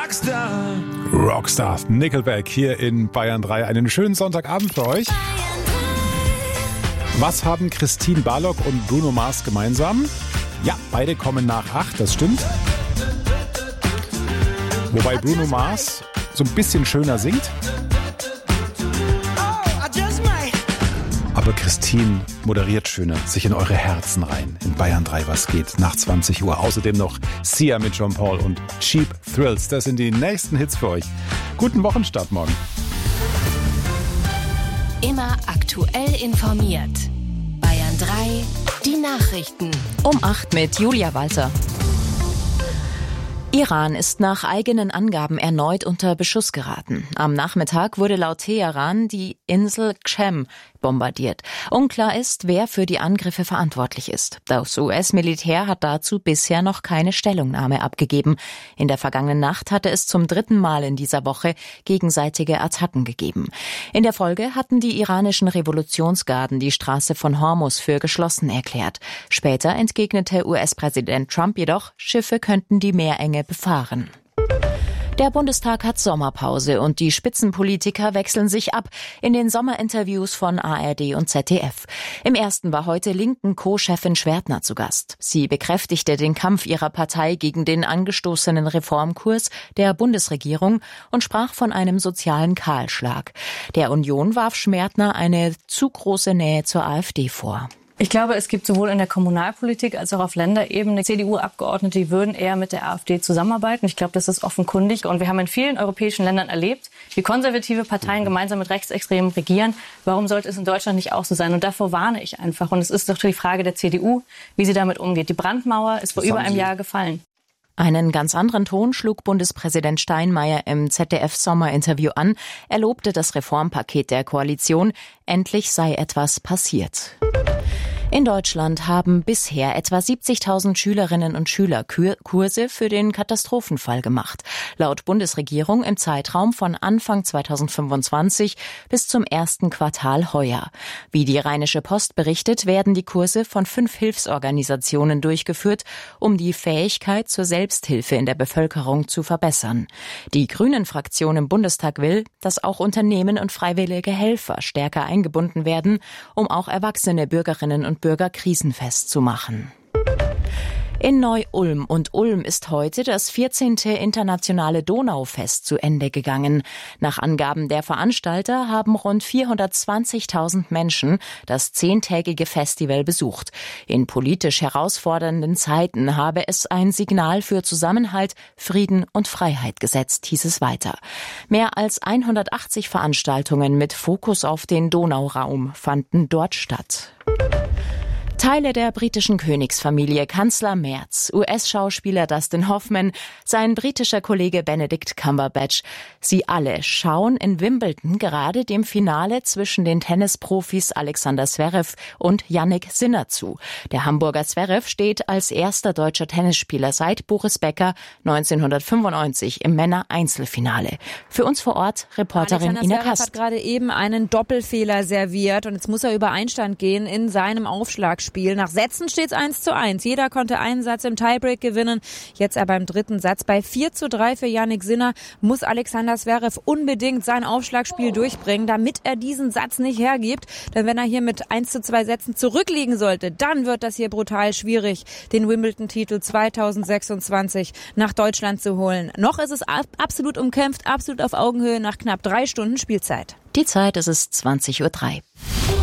Rockstar, Nickelback hier in Bayern 3. Einen schönen Sonntagabend für euch. Was haben Christine Barlock und Bruno Mars gemeinsam? Ja, beide kommen nach 8, das stimmt. Wobei Bruno Mars so ein bisschen schöner singt. Aber Christine moderiert schöner, sich in eure Herzen rein. In Bayern 3, was geht? Nach 20 Uhr. Außerdem noch Sia mit Jean Paul und Cheap Thrills. Das sind die nächsten Hits für euch. Guten Wochenstart morgen. Immer aktuell informiert. Bayern 3, die Nachrichten. Um 8 mit Julia Walter. Iran ist nach eigenen Angaben erneut unter Beschuss geraten. Am Nachmittag wurde laut Teheran die Insel Qem bombardiert. Unklar ist, wer für die Angriffe verantwortlich ist. Das US-Militär hat dazu bisher noch keine Stellungnahme abgegeben. In der vergangenen Nacht hatte es zum 3. Mal in dieser Woche gegenseitige Attacken gegeben. In der Folge hatten die iranischen Revolutionsgarden die Straße von Hormuz für geschlossen erklärt. Später entgegnete US-Präsident Trump jedoch, Schiffe könnten die Meerenge befahren. Der Bundestag hat Sommerpause und die Spitzenpolitiker wechseln sich ab in den Sommerinterviews von ARD und ZDF. Im ersten war heute Linken-Co-Chefin Schwertner zu Gast. Sie bekräftigte den Kampf ihrer Partei gegen den angestoßenen Reformkurs der Bundesregierung und sprach von einem sozialen Kahlschlag. Der Union warf Schwertner eine zu große Nähe zur AfD vor. Ich glaube, es gibt sowohl in der Kommunalpolitik als auch auf Länderebene CDU-Abgeordnete, die würden eher mit der AfD zusammenarbeiten. Ich glaube, das ist offenkundig. Und wir haben in vielen europäischen Ländern erlebt, wie konservative Parteien gemeinsam mit Rechtsextremen regieren. Warum sollte es in Deutschland nicht auch so sein? Und davor warne ich einfach. Und es ist doch die Frage der CDU, wie sie damit umgeht. Die Brandmauer ist vor über einem Jahr gefallen. Einen ganz anderen Ton schlug Bundespräsident Steinmeier im ZDF-Sommerinterview an. Er lobte das Reformpaket der Koalition. Endlich sei etwas passiert. In Deutschland haben bisher etwa 70.000 Schülerinnen und Schüler Kurse für den Katastrophenfall gemacht. Laut Bundesregierung im Zeitraum von Anfang 2025 bis zum ersten Quartal heuer. Wie die Rheinische Post berichtet, werden die Kurse von 5 Hilfsorganisationen durchgeführt, um die Fähigkeit zur Selbsthilfe in der Bevölkerung zu verbessern. Die Grünen-Fraktion im Bundestag will, dass auch Unternehmen und freiwillige Helfer stärker eingebunden werden, um auch erwachsene Bürgerinnen und Bürger krisenfest zu machen. In Neu-Ulm und Ulm ist heute das 14. internationale Donaufest zu Ende gegangen. Nach Angaben der Veranstalter haben rund 420.000 Menschen das 10-tägige Festival besucht. In politisch herausfordernden Zeiten habe es ein Signal für Zusammenhalt, Frieden und Freiheit gesetzt, hieß es weiter. Mehr als 180 Veranstaltungen mit Fokus auf den Donauraum fanden dort statt. Teile der britischen Königsfamilie, Kanzler Merz, US-Schauspieler Dustin Hoffman, sein britischer Kollege Benedict Cumberbatch. Sie alle schauen in Wimbledon gerade dem Finale zwischen den Tennisprofis Alexander Zverev und Jannik Sinner zu. Der Hamburger Zverev steht als erster deutscher Tennisspieler seit Boris Becker 1995 im Männer-Einzelfinale. Für uns vor Ort Reporterin Ina Kast. Hat gerade eben einen Doppelfehler serviert und jetzt muss er über Einstand gehen in seinem Aufschlagspiel. Nach Sätzen steht es 1:1. Jeder konnte einen Satz im Tiebreak gewinnen. Jetzt aber im dritten Satz bei 4:3 für Jannik Sinner muss Alexander Zverev unbedingt sein Aufschlagspiel durchbringen, damit er diesen Satz nicht hergibt. Denn wenn er hier mit 1:2 Sätzen zurückliegen sollte, dann wird das hier brutal schwierig, den Wimbledon-Titel 2026 nach Deutschland zu holen. Noch ist es absolut umkämpft, absolut auf Augenhöhe nach knapp 3 Stunden Spielzeit. Die Zeit ist es 20:03 Uhr.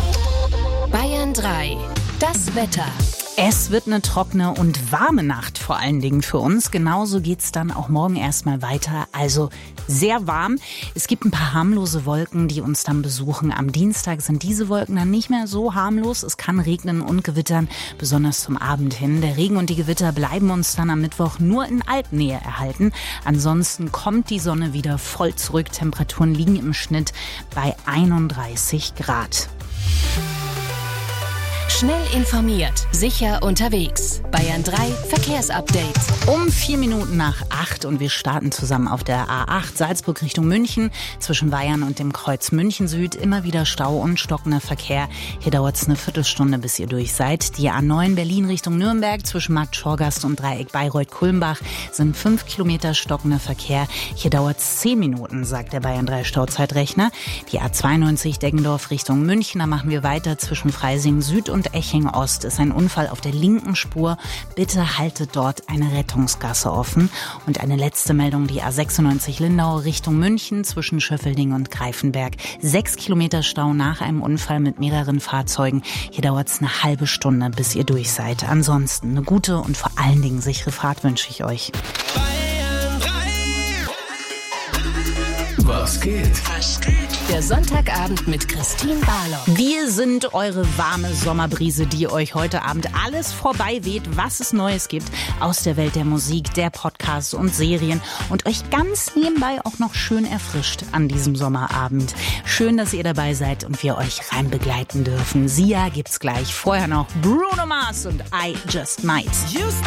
Bayern 3. Das Wetter. Es wird eine trockene und warme Nacht vor allen Dingen für uns. Genauso geht's dann auch morgen erstmal weiter. Also sehr warm. Es gibt ein paar harmlose Wolken, die uns dann besuchen. Am Dienstag sind diese Wolken dann nicht mehr so harmlos. Es kann regnen und gewittern, besonders zum Abend hin. Der Regen und die Gewitter bleiben uns dann am Mittwoch nur in Alpnähe erhalten. Ansonsten kommt die Sonne wieder voll zurück. Temperaturen liegen im Schnitt bei 31 Grad. Schnell informiert, sicher unterwegs. Bayern 3 Verkehrsupdate. Um 4 Minuten nach 8 und wir starten zusammen auf der A8 Salzburg Richtung München. Zwischen Weyern und dem Kreuz München Süd immer wieder Stau und stockender Verkehr. Hier dauert es eine Viertelstunde, bis ihr durch seid. Die A9 Berlin Richtung Nürnberg zwischen Markt Schorgast und Dreieck Bayreuth-Kulmbach sind 5 Kilometer stockender Verkehr. Hier dauert es 10 Minuten, sagt der Bayern 3 Stauzeitrechner. Die A92 Deggendorf Richtung München, da machen wir weiter. Zwischen Freising Süd und Eching Ost ist ein Unfall auf der linken Spur. Bitte haltet dort eine Rettungsgasse offen. Und eine letzte Meldung, die A96 Lindau Richtung München zwischen Schöffelding und Greifenberg. 6 Kilometer Stau nach einem Unfall mit mehreren Fahrzeugen. Hier dauert es eine halbe Stunde, bis ihr durch seid. Ansonsten eine gute und vor allen Dingen sichere Fahrt wünsche ich euch. Was geht? Der Sonntagabend mit Christine Barlock. Wir sind eure warme Sommerbrise, die euch heute Abend alles vorbei weht, was es Neues gibt aus der Welt der Musik, der Podcasts und Serien und euch ganz nebenbei auch noch schön erfrischt an diesem Sommerabend. Schön, dass ihr dabei seid und wir euch rein begleiten dürfen. Sia gibt's gleich. Vorher noch Bruno Mars und I Just Might.